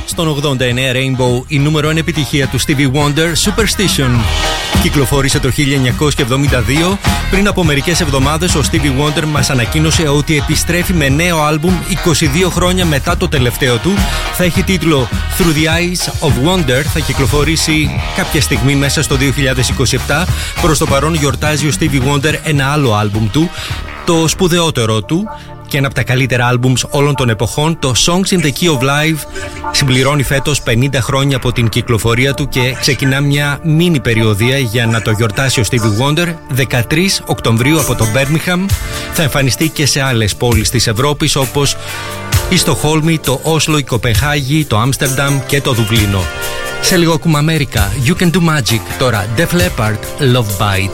Στον 89 Rainbow, η νούμερο 1 επιτυχία του Stevie Wonder, Superstition. Κυκλοφόρησε το 1972. Πριν από μερικές εβδομάδες, ο Stevie Wonder μας ανακοίνωσε ότι επιστρέφει με νέο άλμπουμ 22 χρόνια μετά το τελευταίο του. Θα έχει τίτλο Through the Eyes of Wonder. Θα κυκλοφορήσει κάποια στιγμή μέσα στο 2027. Προς το παρόν γιορτάζει ο Stevie Wonder ένα άλλο άλμπουμ του, το σπουδαιότερο του και ένα από τα καλύτερα άλμπουμς όλων των εποχών, το Songs in the Key of Life, συμπληρώνει φέτος 50 χρόνια από την κυκλοφορία του και ξεκινά μια μίνι περιοδία για να το γιορτάσει ο Stevie Wonder. 13 Οκτωβρίου από το Birmingham. Θα εμφανιστεί και σε άλλες πόλεις της Ευρώπης όπως η Στοκχόλμη, το Όσλο, η Κοπενχάγη, το Άμστερνταμ και το Δουβλίνο. Σε λίγο ακούμε Αμέρικα, You Can Do Magic. Τώρα Def Leppard, Love Bite.